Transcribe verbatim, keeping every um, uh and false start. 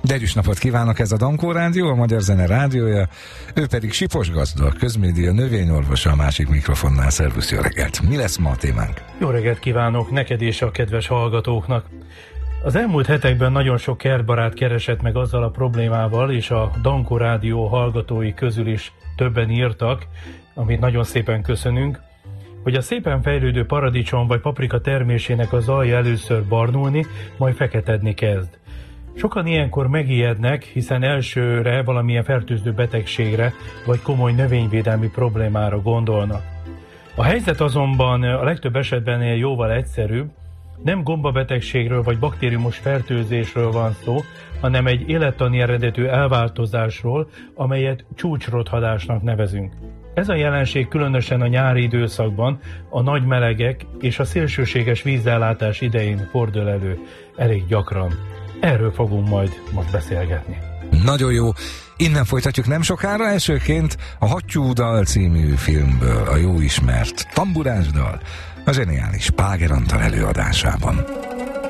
Derűs napot kívánok, ez a Dankó Rádió, a Magyar Zene rádiója, ő pedig Sipos Gazda, közmédia növényorvosa, a másik mikrofonnál. Szervusz, jó reggelt! Mi lesz ma a témánk? Jó reggelt kívánok neked és a kedves hallgatóknak! Az elmúlt hetekben nagyon sok kertbarát keresett meg azzal a problémával, és a Dankó Rádió hallgatói közül is többen írtak, amit nagyon szépen köszönünk, hogy a szépen fejlődő paradicsom vagy paprika termésének az alja először barnulni, majd feketedni kezd. Sokan ilyenkor megijednek, hiszen elsőre valamilyen fertőző betegségre vagy komoly növényvédelmi problémára gondolnak. A helyzet azonban a legtöbb esetben jóval egyszerűbb, nem gombabetegségről vagy baktériumos fertőzésről van szó, hanem egy élettani eredetű elváltozásról, amelyet csúcsrothadásnak nevezünk. Ez a jelenség különösen a nyári időszakban, a nagy melegek és a szélsőséges vízellátás idején fordul elő elég gyakran. Erről fogunk majd most beszélgetni. Nagyon jó. Innen folytatjuk nem sokára, elsőként a Hattyú dal című filmből, a jó ismert tamburás dal, a zseniális Páger Antal előadásában.